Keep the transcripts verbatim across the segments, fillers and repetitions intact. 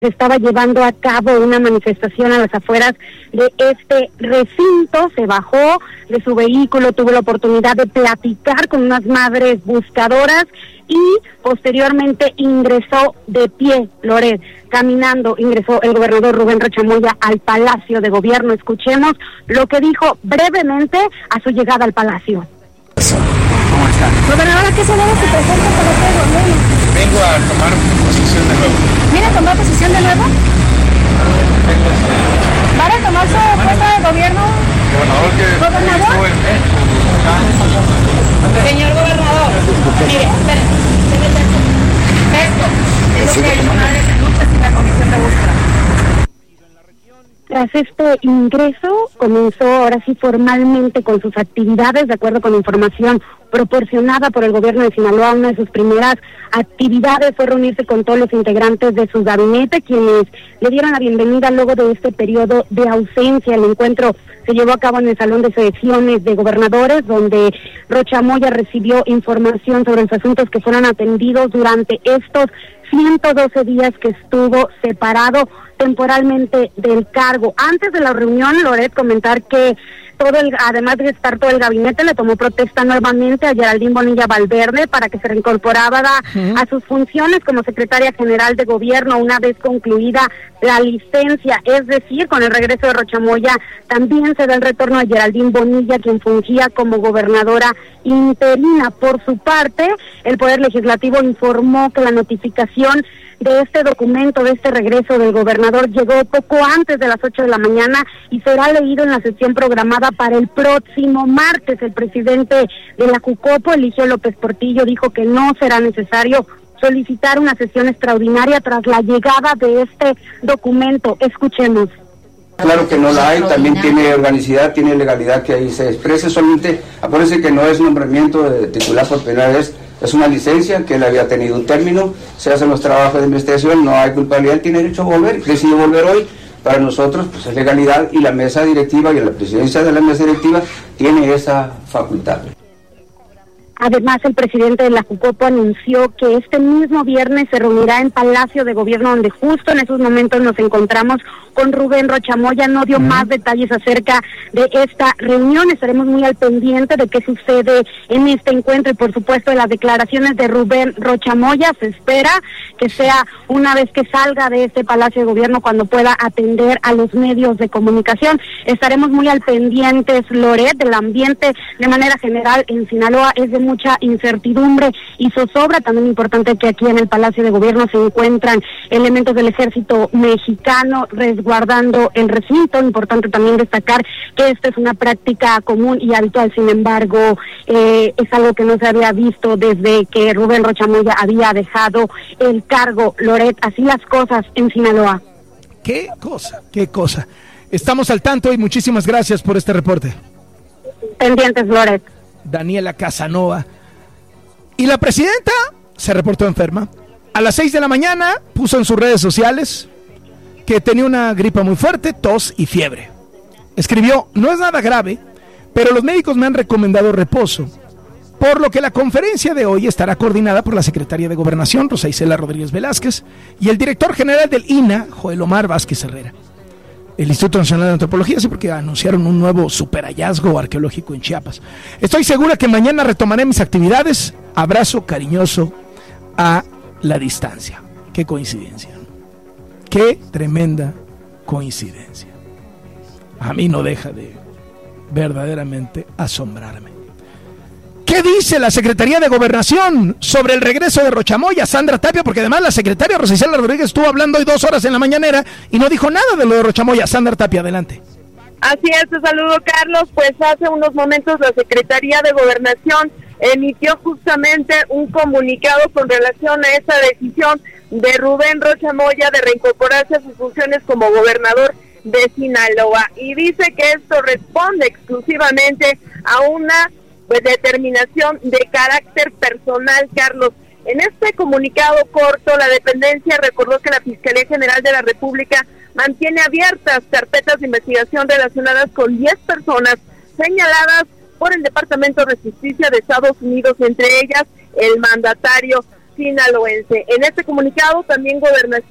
Se estaba llevando a cabo una manifestación a las afueras de este recinto, se bajó de su vehículo, tuvo la oportunidad de platicar con unas madres buscadoras y posteriormente ingresó de pie, Loret, caminando, ingresó el gobernador Rubén Rocha Moya al Palacio de Gobierno. Escuchemos lo que dijo brevemente a su llegada al Palacio. ¿Cómo está? Gobernador, ¿a qué se debe su presencia por este gobierno? Vengo a tomar posición de nuevo. ¿Viene a tomar posición de nuevo? ¿Van a tomar su puesto de gobierno? Gobernador, que ¿Gobernador? Señor gobernador, mire, espere, esto es lo que hay una de luchas y la comisión de búsqueda. Tras este ingreso, comenzó ahora sí formalmente con sus actividades, de acuerdo con información proporcionada por el gobierno de Sinaloa. Una de sus primeras actividades fue reunirse con todos los integrantes de su gabinete, quienes le dieron la bienvenida luego de este periodo de ausencia. El encuentro se llevó a cabo en el Salón de Sesiones de Gobernadores, donde Rocha Moya recibió información sobre los asuntos que fueron atendidos durante estos ciento doce días que estuvo separado temporalmente del cargo. Antes de la reunión, Loret, comentar que todo el, además de estar todo el gabinete, le tomó protesta nuevamente a Geraldine Bonilla Valverde para que se reincorporara uh-huh. a sus funciones como secretaria general de gobierno una vez concluida la licencia. Es decir, con el regreso de Rocha Moya también se da el retorno a Geraldine Bonilla, quien fungía como gobernadora interina. Por su parte, el Poder Legislativo informó que la notificación de este documento, de este regreso del gobernador, llegó poco antes de las ocho de la mañana y será leído en la sesión programada para el próximo martes. El presidente de la Jucopo, Eligio López Portillo, dijo que no será necesario solicitar una sesión extraordinaria tras la llegada de este documento. Escuchemos. Claro que no la hay, también tiene organicidad, tiene legalidad que ahí se exprese, solamente acuérdense que no es nombramiento de titular por primera vez, es una licencia que él había tenido un término, se hacen los trabajos de investigación, no hay culpabilidad, él tiene derecho a volver, decidió volver hoy. Para nosotros pues es legalidad y la mesa directiva y la presidencia de la mesa directiva tiene esa facultad. Además, el presidente de la Jucopo anunció que este mismo viernes se reunirá en Palacio de Gobierno, donde justo en esos momentos nos encontramos con Rubén Rocha Moya. No dio uh-huh. más detalles acerca de esta reunión. Estaremos muy al pendiente de qué sucede en este encuentro y, por supuesto, de las declaraciones de Rubén Rocha Moya. Se espera que sea una vez que salga de este Palacio de Gobierno cuando pueda atender a los medios de comunicación. Estaremos muy al pendientes, Loret, del ambiente de manera general en Sinaloa. Es de mucha incertidumbre y zozobra. También importante que aquí en el Palacio de Gobierno se encuentran elementos del ejército mexicano resguardando el recinto. Importante también destacar que esta es una práctica común y habitual, sin embargo, eh, es algo que no se había visto desde que Rubén Rocha Moya había dejado el cargo. Loret, así las cosas en Sinaloa. ¿Qué cosa? ¿Qué cosa? Estamos al tanto y muchísimas gracias por este reporte. Pendientes, Loret. Daniela Casanova. Y la presidenta se reportó enferma. A las seis de la mañana puso en sus redes sociales que tenía una gripa muy fuerte, tos y fiebre. Escribió: no es nada grave, pero los médicos me han recomendado reposo, por lo que la conferencia de hoy estará coordinada por la secretaria de Gobernación, Rosa Isela Rodríguez Velázquez, y el director general del I N A, Joel Omar Vázquez Herrera. El Instituto Nacional de Antropología, sí, porque anunciaron un nuevo super hallazgo arqueológico en Chiapas. Estoy segura que mañana retomaré mis actividades. Abrazo cariñoso a la distancia. Qué coincidencia. Qué tremenda coincidencia. A mí no deja de verdaderamente asombrarme. ¿Qué dice la Secretaría de Gobernación sobre el regreso de Rocha Moya, Sandra Tapia? Porque además la secretaria Rosa Isela Rodríguez estuvo hablando hoy dos horas en la mañanera y no dijo nada de lo de Rocha Moya. Sandra Tapia, adelante. Así es, te saludo, Carlos. Pues hace unos momentos la Secretaría de Gobernación emitió justamente un comunicado con relación a esa decisión de Rubén Rocha Moya de reincorporarse a sus funciones como gobernador de Sinaloa. Y dice que esto responde exclusivamente a una pues determinación de carácter personal, Carlos. En este comunicado corto, la dependencia recordó que la Fiscalía General de la República mantiene abiertas carpetas de investigación relacionadas con diez personas señaladas por el Departamento de Justicia de Estados Unidos, entre ellas el mandatario sinaloense. En este comunicado también Gobernación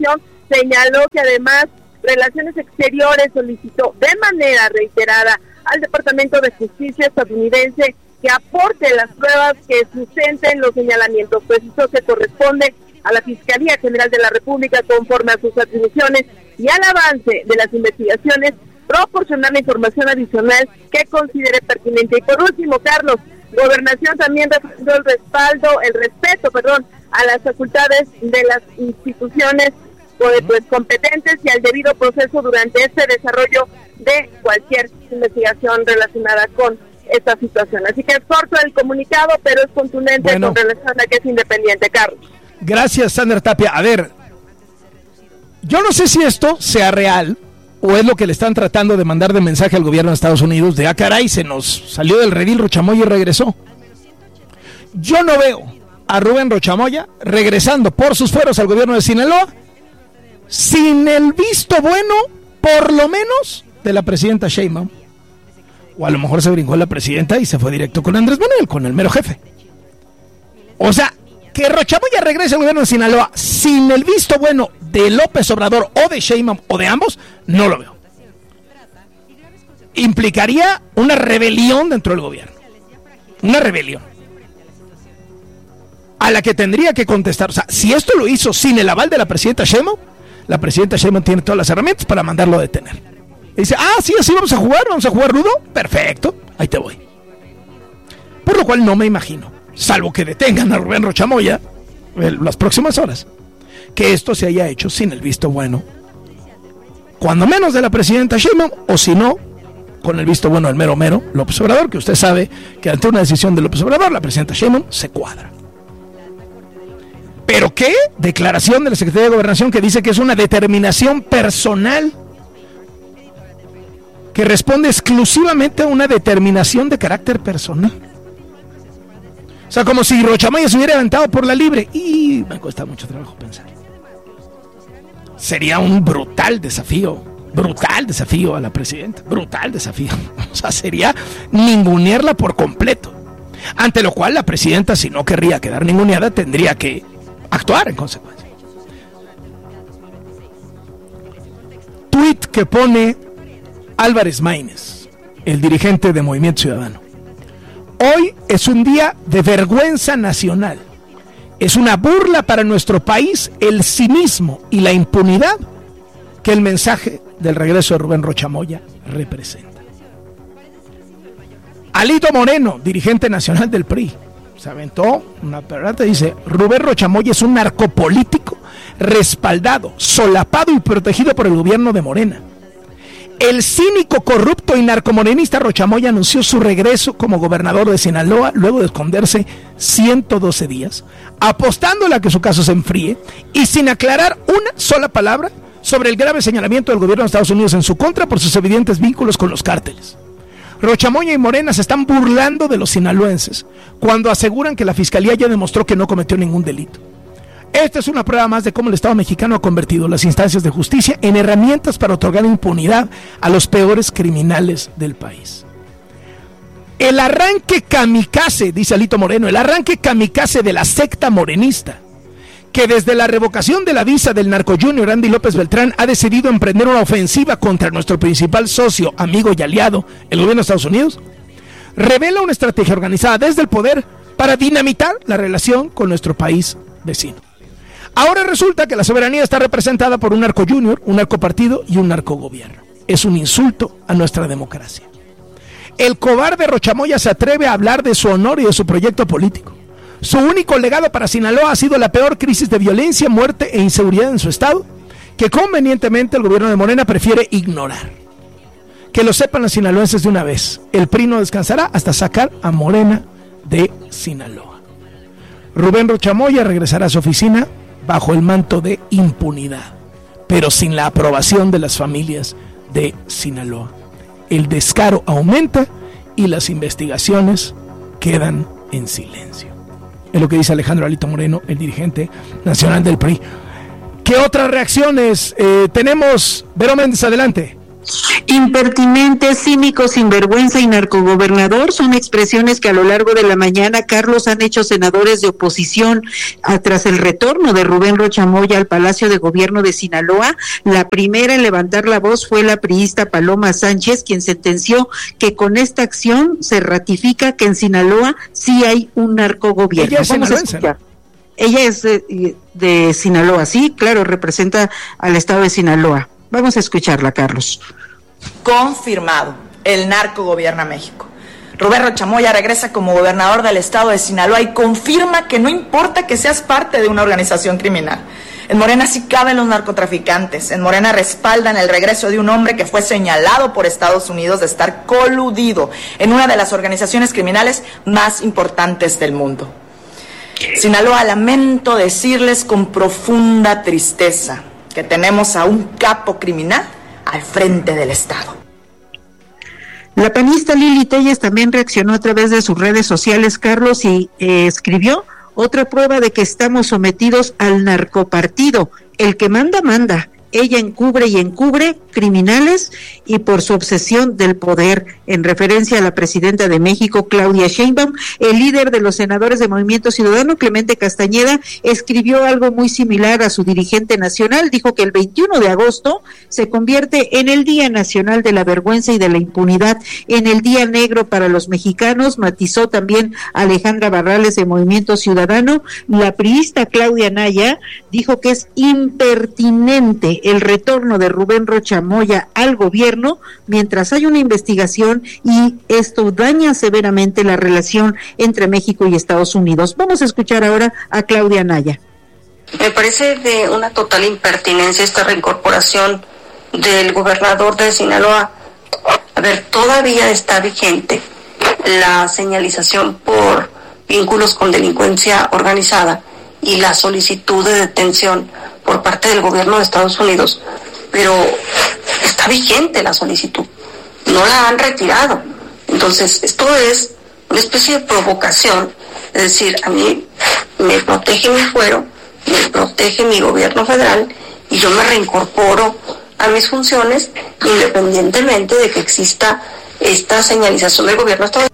Señaló que además Relaciones Exteriores solicitó de manera reiterada al Departamento de Justicia estadounidense que aporte las pruebas que sustenten los señalamientos. Precisó que corresponde a la Fiscalía General de la República, conforme a sus atribuciones y al avance de las investigaciones, proporcionar la información adicional que considere pertinente. Y por último, Carlos, Gobernación también refrendó el respaldo, el respeto, perdón, a las facultades de las instituciones pues, pues competentes y al debido proceso durante este desarrollo de cualquier investigación relacionada con esta situación. Así que es corto el comunicado, pero es contundente bueno, con relación a que es independiente, Carlos. Gracias, Sandra Tapia. A ver, yo no sé si esto sea real o es lo que le están tratando de mandar de mensaje al gobierno de Estados Unidos de, ah, caray, se nos salió del redil Rochamoya y regresó. Yo no veo a Rubén Rochamoya regresando por sus fueros al gobierno de Sinaloa sin el visto bueno, por lo menos, de la presidenta Sheinbaum. O a lo mejor se brincó la presidenta y se fue directo con Andrés Manuel, con el mero jefe. O sea, que Rochamoya regrese al gobierno de Sinaloa sin el visto bueno de López Obrador o de Sheinbaum o de ambos, no lo veo. Implicaría una rebelión dentro del gobierno. Una rebelión. A la que tendría que contestar. O sea, si esto lo hizo sin el aval de la presidenta Sheinbaum, la presidenta Sheinbaum tiene todas las herramientas para mandarlo a detener. Y dice, ah, sí, así vamos a jugar, vamos a jugar rudo. Perfecto, ahí te voy. Por lo cual no me imagino, salvo que detengan a Rubén Rochamoya en las próximas horas, que esto se haya hecho sin el visto bueno, cuando menos de la presidenta Sheinbaum, o si no, con el visto bueno del mero mero López Obrador, que usted sabe que ante una decisión de López Obrador, la presidenta Sheinbaum se cuadra. ¿Pero qué? Declaración de la Secretaría de Gobernación que dice que es una determinación personal, que responde exclusivamente a una determinación de carácter personal. O sea, como si Rochamoya se hubiera aventado por la libre. Y me cuesta mucho trabajo pensar. Sería un brutal desafío, brutal desafío a la presidenta, brutal desafío. O sea, sería ningunearla por completo. Ante lo cual la presidenta, si no querría quedar ninguneada, tendría que actuar en consecuencia. Tweet que pone Álvarez Maínez, el dirigente de Movimiento Ciudadano. Hoy es un día de vergüenza nacional. Es una burla para nuestro país el cinismo y la impunidad que el mensaje del regreso de Rubén Rochamoya representa. Alito Moreno, dirigente nacional del P R I, se aventó una perrata y dice, Rubén Rochamoya es un narcopolítico respaldado, solapado y protegido por el gobierno de Morena. El cínico, corrupto y narcomorenista Rochamoya anunció su regreso como gobernador de Sinaloa luego de esconderse ciento doce días, apostándole a que su caso se enfríe y sin aclarar una sola palabra sobre el grave señalamiento del gobierno de Estados Unidos en su contra por sus evidentes vínculos con los cárteles. Rochamoya y Morena se están burlando de los sinaloenses cuando aseguran que la fiscalía ya demostró que no cometió ningún delito. Esta es una prueba más de cómo el Estado mexicano ha convertido las instancias de justicia en herramientas para otorgar impunidad a los peores criminales del país. El arranque kamikaze, dice Alito Moreno, el arranque kamikaze de la secta morenista, que desde la revocación de la visa del narco junior Andy López Beltrán ha decidido emprender una ofensiva contra nuestro principal socio, amigo y aliado, el gobierno de Estados Unidos, revela una estrategia organizada desde el poder para dinamitar la relación con nuestro país vecino. Ahora resulta que la soberanía está representada por un narco junior, un narcopartido y un narcogobierno. Es un insulto a nuestra democracia. El cobarde Rochamoya se atreve a hablar de su honor y de su proyecto político. Su único legado para Sinaloa ha sido la peor crisis de violencia, muerte e inseguridad en su estado, que convenientemente el gobierno de Morena prefiere ignorar. Que lo sepan los sinaloenses de una vez, el P R I no descansará hasta sacar a Morena de Sinaloa. Rubén Rochamoya regresará a su oficina bajo el manto de impunidad, pero sin la aprobación de las familias de Sinaloa. El descaro aumenta y las investigaciones quedan en silencio. Es lo que dice Alejandro Alito Moreno, el dirigente nacional del P R I. ¿Qué otras reacciones eh, tenemos? Vero Méndez, adelante. Impertinente, cínico, sinvergüenza y narcogobernador son expresiones que a lo largo de la mañana, Carlos, han hecho senadores de oposición tras el retorno de Rubén Rocha Moya al Palacio de Gobierno de Sinaloa. La primera en levantar la voz fue la priista Paloma Sánchez, quien sentenció que con esta acción se ratifica que en Sinaloa sí hay un narcogobierno. Ella es sinaloense. Ella es de, de Sinaloa, sí, claro, representa al estado de Sinaloa. Vamos a escucharla, Carlos. Confirmado, el narco gobierna México. Rubén Rocha Moya regresa como gobernador del estado de Sinaloa y confirma que no importa que seas parte de una organización criminal. En Morena sí caben los narcotraficantes. En Morena respaldan el regreso de un hombre que fue señalado por Estados Unidos de estar coludido en una de las organizaciones criminales más importantes del mundo. Sinaloa, lamento decirles con profunda tristeza que tenemos a un capo criminal al frente del Estado. La panista Lili Telles también reaccionó a través de sus redes sociales, Carlos, y eh, escribió: otra prueba de que estamos sometidos al narcopartido. El que manda, manda. Ella encubre y encubre criminales y por su obsesión del poder, en referencia a la presidenta de México, Claudia Sheinbaum. El líder de los senadores de Movimiento Ciudadano, Clemente Castañeda, escribió algo muy similar a su dirigente nacional. Dijo que el veintiuno de agosto se convierte en el Día Nacional de la Vergüenza y de la Impunidad, en el Día Negro para los mexicanos. Matizó también Alejandra Barrales de Movimiento Ciudadano. La priista Claudia Anaya dijo que es impertinente el retorno de Rubén Rocha Moya al gobierno mientras hay una investigación y esto daña severamente la relación entre México y Estados Unidos. Vamos a escuchar ahora a Claudia Anaya. Me parece de una total impertinencia esta reincorporación del gobernador de Sinaloa. A ver, todavía está vigente la señalización por vínculos con delincuencia organizada y la solicitud de detención por parte del gobierno de Estados Unidos, pero está vigente la solicitud, no la han retirado. Entonces, esto es una especie de provocación, es decir, a mí me protege mi fuero, me protege mi gobierno federal y yo me reincorporo a mis funciones independientemente de que exista esta señalización del gobierno estadounidense.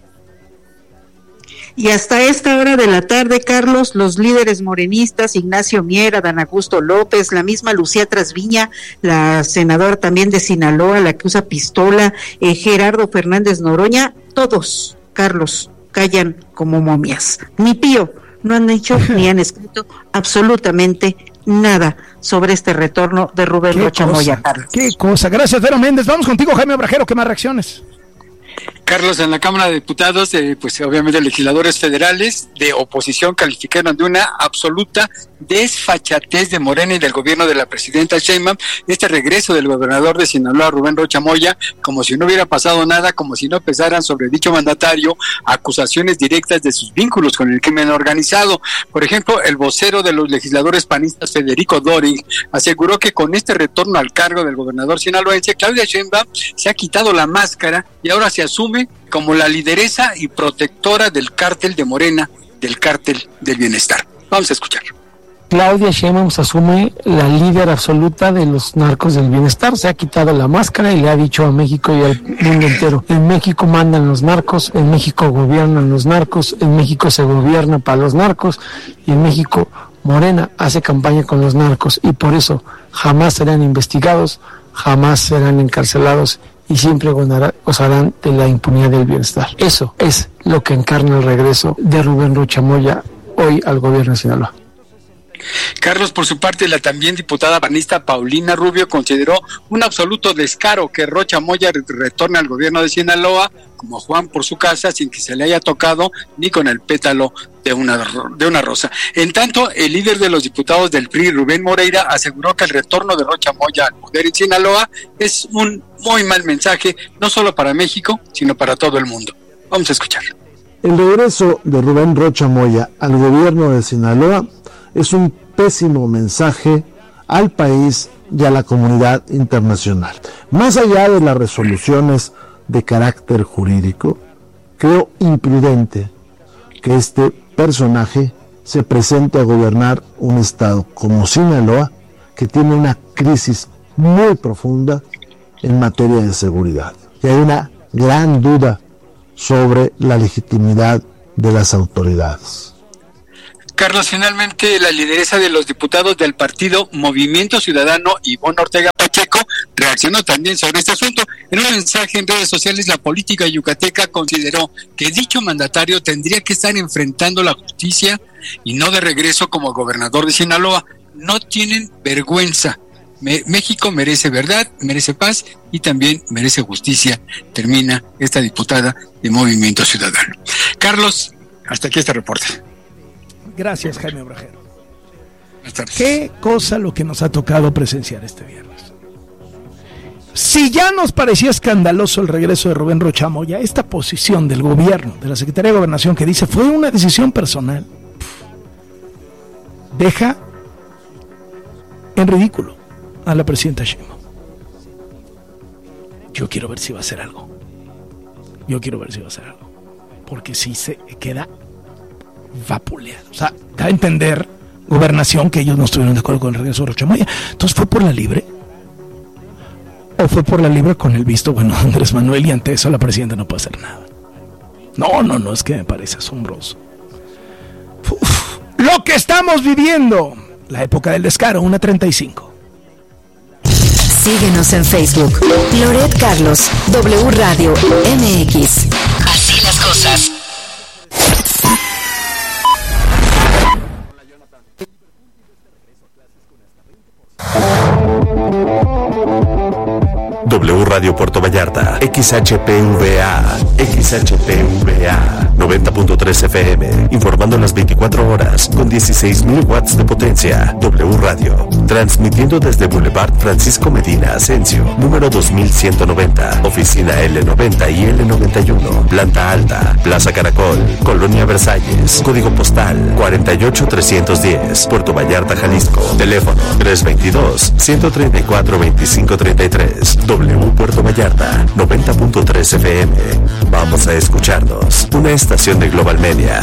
Y hasta esta hora de la tarde, Carlos, los líderes morenistas, Ignacio Mier, Adán Augusto López, la misma Lucía Trasviña, la senadora también de Sinaloa, la que usa pistola, eh, Gerardo Fernández Noroña, todos, Carlos, callan como momias. Ni pío, no han dicho ni han escrito absolutamente nada sobre este retorno de Rubén Rocha Moya, Carlos. Qué cosa, gracias, Vero Méndez. Vamos contigo, Jaime Obrajero, ¿qué más reacciones? Carlos, en la Cámara de Diputados, eh, pues obviamente legisladores federales de oposición calificaron de una absoluta desfachatez de Morena y del gobierno de la presidenta Sheinbaum este regreso del gobernador de Sinaloa, Rubén Rocha Moya, como si no hubiera pasado nada, como si no pesaran sobre dicho mandatario acusaciones directas de sus vínculos con el crimen organizado. Por ejemplo, el vocero de los legisladores panistas, Federico Doring, aseguró que con este retorno al cargo del gobernador sinaloense, Claudia Sheinbaum se ha quitado la máscara y ahora se asume como la lideresa y protectora del cártel de Morena, del cártel del bienestar. Vamos a escuchar. Claudia Sheinbaum se asume la líder absoluta de los narcos del bienestar, se ha quitado la máscara y le ha dicho a México y al mundo entero: en México mandan los narcos, en México gobiernan los narcos, en México se gobierna para los narcos y en México Morena hace campaña con los narcos y por eso jamás serán investigados, jamás serán encarcelados y siempre gozarán de la impunidad del bienestar. Eso es lo que encarna el regreso de Rubén Rocha Moya hoy al gobierno de Sinaloa. Carlos, por su parte, la también diputada panista Paulina Rubio consideró un absoluto descaro que Rocha Moya retorne al gobierno de Sinaloa como Juan por su casa sin que se le haya tocado ni con el pétalo de una, de una rosa. En tanto, el líder de los diputados del P R I, Rubén Moreira, aseguró que el retorno de Rocha Moya al poder en Sinaloa es un muy mal mensaje, no solo para México, sino para todo el mundo. Vamos a escuchar. El regreso de Rubén Rocha Moya al gobierno de Sinaloa es un pésimo mensaje al país y a la comunidad internacional. Más allá de las resoluciones de carácter jurídico, creo imprudente que este personaje se presente a gobernar un estado como Sinaloa, que tiene una crisis muy profunda en materia de seguridad. Y hay una gran duda sobre la legitimidad de las autoridades. Carlos, finalmente la lideresa de los diputados del partido Movimiento Ciudadano, Ivonne Ortega Pacheco, reaccionó también sobre este asunto. En un mensaje en redes sociales, la política yucateca consideró que dicho mandatario tendría que estar enfrentando la justicia y no de regreso como gobernador de Sinaloa. No tienen vergüenza. Me- México merece verdad, merece paz y también merece justicia, termina esta diputada de Movimiento Ciudadano. Carlos, hasta aquí este reporte. Gracias, Jaime Obrajero. Qué cosa lo que nos ha tocado presenciar este viernes. Si ya nos parecía escandaloso el regreso de Rubén Rocha Moya, esta posición del gobierno, de la Secretaría de Gobernación, que dice fue una decisión personal, deja en ridículo a la presidenta Sheinbaum. Yo quiero ver si va a hacer algo. Yo quiero ver si va a hacer algo. Porque si se queda vapuleado. O sea, da a entender Gobernación que ellos no estuvieron de acuerdo con el regreso de Rocha Moya. Entonces, ¿fue por la libre? ¿O fue por la libre con el visto bueno Andrés Manuel y ante eso la presidenta no puede hacer nada? No, no, no, es que me parece asombroso. Uf, lo que estamos viviendo, la época del descaro, una treinta y cinco. Síguenos en Facebook, Loret Carlos, W Radio M X. Así las cosas. W Radio Puerto Vallarta, X H P V A, X H P V A, noventa punto tres F M, informando las veinticuatro horas, con dieciséis mil watts de potencia. W Radio, transmitiendo desde Boulevard Francisco Medina Asensio, número dos mil ciento noventa, oficina L noventa y L noventa y uno, planta alta, Plaza Caracol, Colonia Versalles, código postal cuarenta y ocho trescientos diez, Puerto Vallarta, Jalisco, teléfono tres veintidós, ciento treinta y cuatro, veinticinco treinta y tres. W Puerto Vallarta, noventa punto tres F M. Vamos a escucharnos. Una estación de Global Media.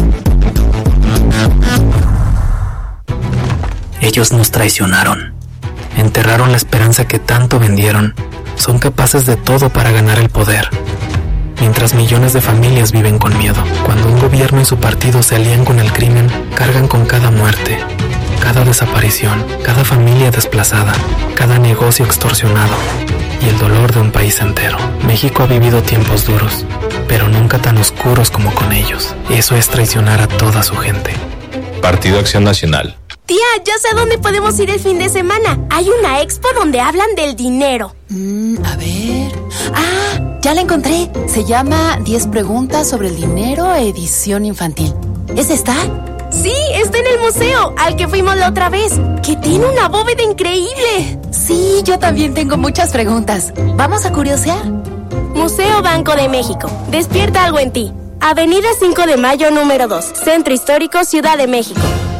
Ellos nos traicionaron. Enterraron la esperanza que tanto vendieron. Son capaces de todo para ganar el poder. Mientras millones de familias viven con miedo. Cuando un gobierno y su partido se alían con el crimen, cargan con cada muerte, cada desaparición, cada familia desplazada, cada negocio extorsionado y el dolor de un país entero. México ha vivido tiempos duros, pero nunca tan oscuros como con ellos. Eso es traicionar a toda su gente. Partido Acción Nacional. Tía, ya sé a dónde podemos ir el fin de semana. Hay una expo donde hablan del dinero. Mm, a ver... Ah, ya la encontré. Se llama diez preguntas sobre el dinero, edición infantil. ¿Esa está? Sí, está en el museo, al que fuimos la otra vez, que tiene una bóveda increíble. Sí, yo también tengo muchas preguntas. ¿Vamos a curiosear? Museo Banco de México. Despierta algo en ti. Avenida cinco de Mayo, número dos. Centro Histórico, Ciudad de México.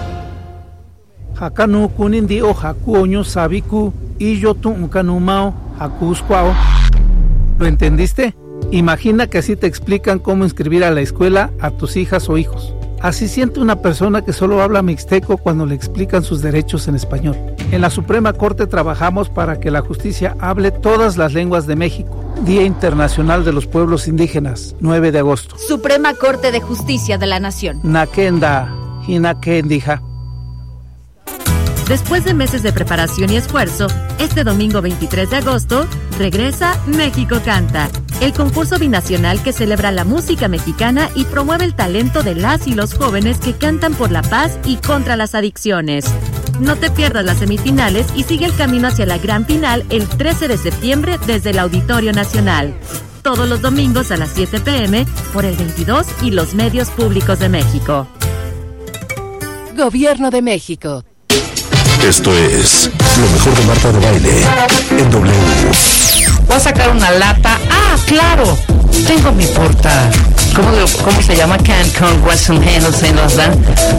Hakanu kunindi o hakuoño sabiku y yo tu unkanumao hakuskwao. ¿Lo entendiste? Imagina que así te explican cómo inscribir a la escuela a tus hijas o hijos. Así siente una persona que solo habla mixteco cuando le explican sus derechos en español. En la Suprema Corte trabajamos para que la justicia hable todas las lenguas de México. Día Internacional de los Pueblos Indígenas, nueve de agosto. Suprema Corte de Justicia de la Nación. Nakenda, Hinakendija. Después de meses de preparación y esfuerzo, este domingo veintitrés de agosto, regresa México Canta, el concurso binacional que celebra la música mexicana y promueve el talento de las y los jóvenes que cantan por la paz y contra las adicciones. No te pierdas las semifinales y sigue el camino hacia la gran final el trece de septiembre desde el Auditorio Nacional. Todos los domingos a las siete pm por el veintidós y los medios públicos de México. Gobierno de México. Esto es lo mejor de Marta de Baile en W. Voy a sacar una lata. Ah, claro. Tengo mi porta. ¿Cómo, cómo se llama? Cancún Western Hills en los dan.